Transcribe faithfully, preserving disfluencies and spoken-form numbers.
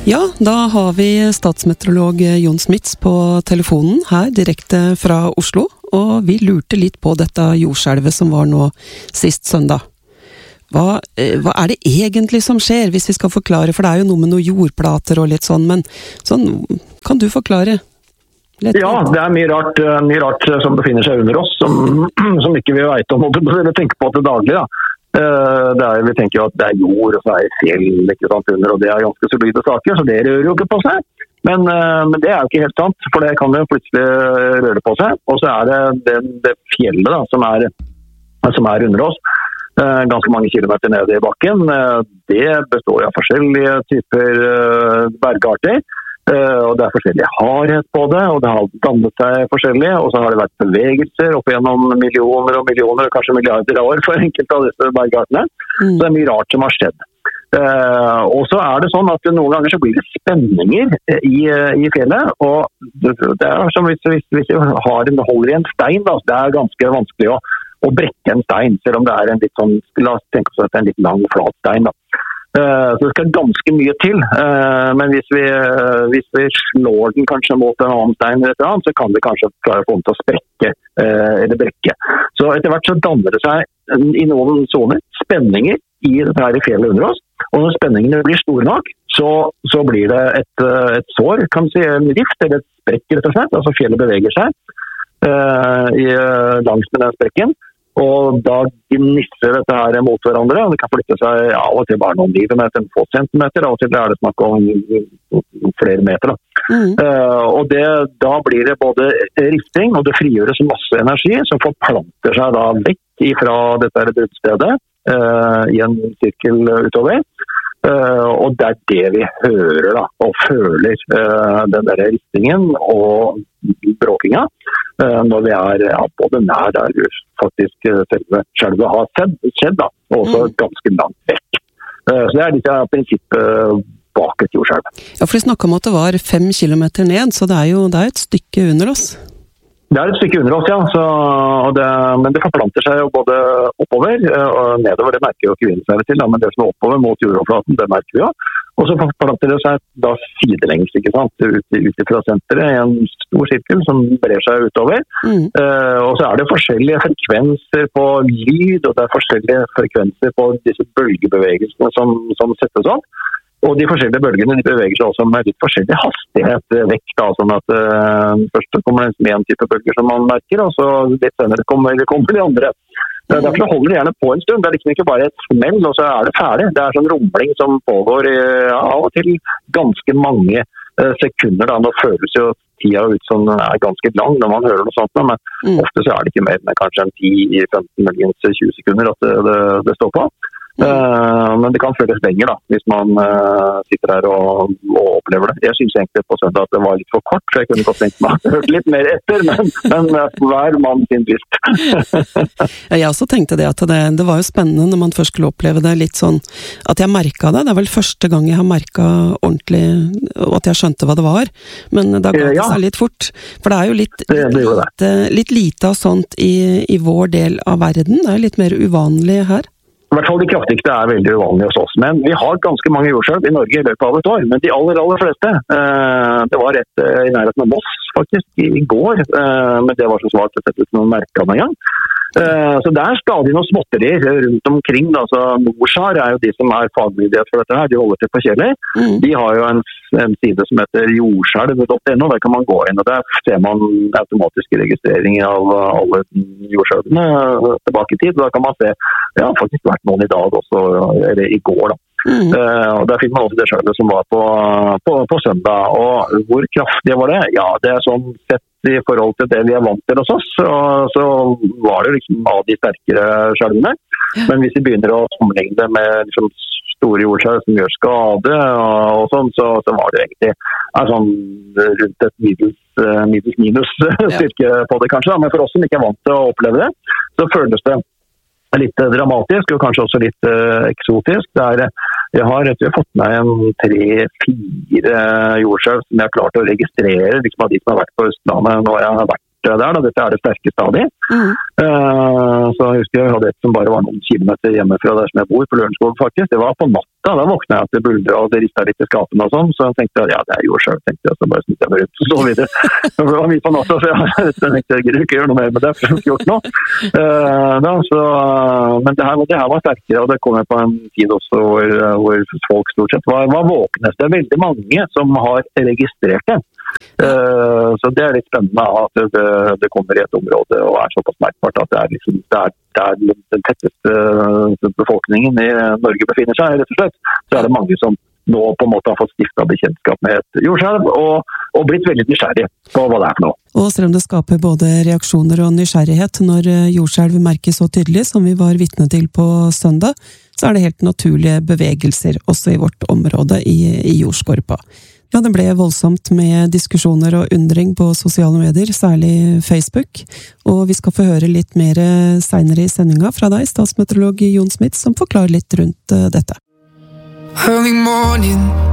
Ja, da har vi statsmeteorolog Jon Smits på telefonen her direkte fra Oslo, og vi lurte litt på dette jordskjelvet som var nå sist søndag. Hva, hva er det egentlig som skjer, hvis vi skal forklare, for det er jo noe med noen jordplater og litt sånn, men sånn, kan du forklare? Litt ja, det er mye rart, mye rart som befinner seg under oss, som, som ikke vi vet om, eller tenker på til daglig, da. Det er, vi tenker jo at det er jord, og så er det fjell, ikke sant, under, og det er ganske solide saker, så det rører jo ikke på seg. Men, men det er jo ikke helt sant, for det kan jo plutselig røre på seg. Og så er det det, det fjellet da, som er, som er under oss, ganske mange kilometer nede i bakken. Det består av forskjellige typer bergarter. Uh, og det er forskjellige hardhet på det, og det har dannet seg forskjellig, og så har det vært bevegelser opp gjennom millioner og millioner, og kanskje milliarder av år for enkelte av disse bergartene. Mm. Så det er mye rart som har skjedd. Uh, og så er det sånn at noen ganger så blir det spenninger i, i fjellet, og det er som hvis, hvis, hvis vi har en, holder i en stein, da, det er ganske vanskelig å, å brekke en stein, selv om det er en litt sånn, la oss tenke oss at det er en litt lang, flat stein da. Uh, så det skal ganske mye til, uh, men hvis vi, uh, hvis vi slår den kanskje mot en annen stein eller et eller annet, så kan det kanskje klare å få den til å sprekke uh, eller brekke. Så etter hvert så danner det seg i noen zoner spenninger i dette her fjellet under oss, og når spenningene blir store nok, så, så blir det et, et sår, kan man si, en rift, eller et sprekk rett og slett, altså fjellet beveger seg uh, i, langs med den sprekken, og da gnisser dette her mot hverandre, og det kan flytte seg ja, av og til bare noen millimeter, en få centimeter, av og til er det snakk om flere meter. Da. Mm. Uh, og det, da blir det både rifting, og det frigjøres masse energi, som forplanter seg da vekk fra dette bruddstedet uh, i en sirkel utover. Uh, og det er det vi hører da, og føler uh, den der riftingen og bråkinga uh, når vi er ja, både nær der faktisk uh, selve skjelvet har skjedd, skjedd da, og også mm. ganske langt vekk. Uh, så det er litt av prinsippet bak et jordskjelv. Ja, for vi snakket om at det var fem kilometer ned, så det er jo det er et stykke under oss. Det er et stykke under oss, ja. Så, og det, men det forplanter seg jo både oppover og nedover. Det merker jo ikke vi seg til, da, men det som er oppover mot jordoverflaten, det merker vi jo. Og så forplanter det seg da sidelengs, ikke sant, ut, ut fra senteret i en stor sirkel som brer seg utover. Mm. Uh, og så er det forskjellige frekvenser på lyd, og det er forskjellige frekvenser på disse bølgebevegelsene som, som settes opp. Og de forskjellige bølgene de beveger seg også med litt forskjellig hastighet vekk, da, sånn at uh, først kommer det en type bølger som man merker, og så litt senere kommer, kommer de andre. Mm. Derfor holder det gjerne på en stund. Det er liksom ikke bare et smell, og så er det ferdig. Det er sånn rumling som pågår i, av og til ganske mange uh, sekunder. Da. Nå føles jo tida ut som den er ganske lang når man hører noe sånt, men mm. ofte så er det ikke mer enn kanskje en ti femten, muligens tjue sekunder at det, det, det står på. Mm. Uh, men det kan føles lenger da, hvis man uh, sitter her og, og opplever det. Jeg synes egentlig på søndag at det var litt for kort, så jeg kunne godt tenkt meg å høre litt mer etter, men, men uh, hver mann sin lyst. Jeg også tenkte det at det, det var jo spennende når man først skulle oppleve det litt sånn, at jeg merket det. Det er vel første gang jeg har merket ordentlig, og at jeg skjønte hva det var, men da ga det ja. seg litt fort. For det er jo litt, det, det litt, litt lite av sånt i, i vår del av verden. Det er litt mer uvanlig her. I hvert fall de kraftigste er veldig uvanlige hos oss, men vi har ganske mange jordskjelv i Norge i løpet av et år, men de aller, aller fleste, eh, det var rett eh, i nærheten av Moss faktisk i, i går, eh, men det var så svart at det ikke noen merket med en gang. Eh, så det er stadig noen småtterier rundt omkring, da. Så Norsar er jo de som er fagmyndighet for dette her, de holder til på Kjeller. Mm. De har jo en, en side som heter jordskjelv punktum no, der kan man gå inn, og der ser man automatisk registrering av alle jordskjelvene tilbake i tid, og da kan man se, det har faktisk vært noen i dag også, eller i går da. Mm. Uh, og der fikk man også det skjelvet som var på, på, på søndag, og hvor kraftig var det? Ja, det er sånn sett i forhold til det vi er vant til hos oss, og så var det liksom av de sterkere skjelvene, ja. Men hvis vi begynner å sammenligne det med liksom store jordskjelv som gjør skade og, og sånn, så, så var det egentlig er sånn rundt et middels, middels minus styrke ja. På det kanskje, da. Men for oss som ikke er vant til å oppleve det, så føles det litt dramatisk, og kanskje også litt uh, eksotisk. Det er, jeg har rett og slett fått meg en tre-fire jordskjelv som jeg har klart å registrere, liksom av de som har vært på Østlandet når jeg har vært der. Da. Dette er det sterkeste av de. Mm. Uh, så jeg husker jeg hadde et som bare var noen kilometer hjemme fra der som jeg bor, på Lørenskog faktisk. Det var på natta. Da våkna jeg til bulder, og det ristet litt i skapene og sånn. Så jeg tenkte ja, det er jo selv, tenkte jeg. Så bare snitt jeg meg rundt og så videre. Det var mye på natta, så jeg tenkte jeg gidder ikke gjøre noe mer med det, for jeg har ikke gjort noe. Uh, da, så, men det her, det her var sterkere, og det kom jeg på en tid også hvor, hvor folk stort sett var, var våkne. Det er veldig mange som har registrert det. Uh, så det er litt spennende at det, det kommer i et område og er såpass merkbart at det er, liksom, det er, det er den tetteste befolkningen i Norge befinner seg, rett og slett. Så er det mange som nå på en måte har fått stiftet bekjentskap med et jordskjelv og, og blitt veldig nysgjerrig på hva det er for noe. Og selv om det skaper både reaksjoner og nysgjerrighet når jordskjelv merkes så tydelig som vi var vitne til på søndag, så er det helt naturlige bevegelser også i vårt område i, i jordskorpa. Ja, det ble voldsomt med diskusjoner og undring på sosiale medier, særlig Facebook, og vi skal få høre litt mer senere i sendinga fra deg, statsmeteorolog Jon Smits, som forklarer litt rundt dette. Early morning